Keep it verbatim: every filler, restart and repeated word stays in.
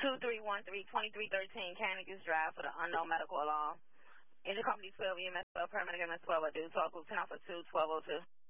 two three one three, two three one three, Canigis Drive for the unknown medical alarm. Engine company twelve, E M S twelve, paramedic E M S twelve, I do. Talk Lieutenant for two, twelve oh two.